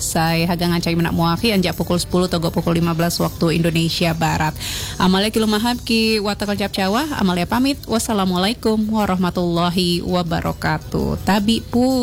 usai hagangan cai menak muaki anjak pukul 10 togo pukul 15 waktu Indonesia Barat. Amalia kilumahab ki watakal cap cawah, Amalia pamit. Wassalamualaikum warahmatullahi wabarakatuh. Tabi pu